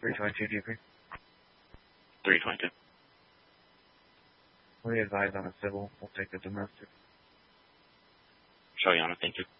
322 DP. 322. We advise on a civil. We'll take the domestic. Show you on it, thank you.